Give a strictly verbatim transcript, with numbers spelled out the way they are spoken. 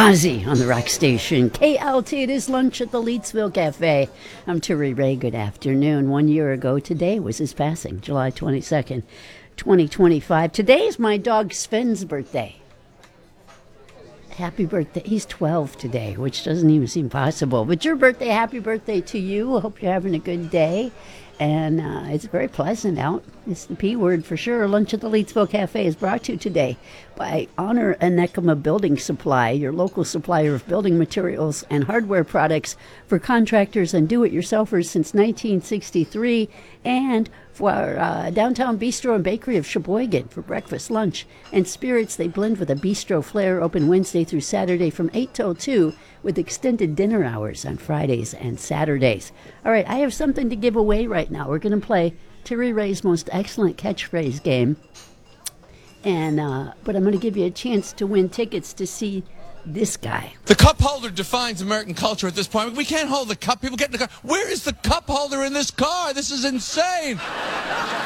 Ozzy on the rock station. K L T, it is lunch at the Leedsville Cafe. I'm Terry Ray. Good afternoon. One year ago today was his passing, July twenty-second, twenty twenty-five. Today is my dog Sven's birthday. Happy birthday. He's twelve today, which doesn't even seem possible. But your birthday, happy birthday to you. I hope you're having a good day. And uh, it's very pleasant out. It's the P word for sure. Lunch at the Leedsville Cafe is brought to you today by Honor Anekama Building Supply, your local supplier of building materials and hardware products for contractors and do-it-yourselfers since nineteen sixty-three, and for uh, Downtown Bistro and Bakery of Sheboygan for breakfast, lunch, and spirits. They blend with a bistro flair, open Wednesday through Saturday from eight till two, with extended dinner hours on Fridays and Saturdays. All right, I have something to give away right now. We're going to play Terry Ray's most excellent catchphrase game. And uh, but I'm going to give you a chance to win tickets to see this guy. The cup holder defines American culture at this point. We can't hold the cup. People get in the car. Where is the cup holder in this car? This is insane.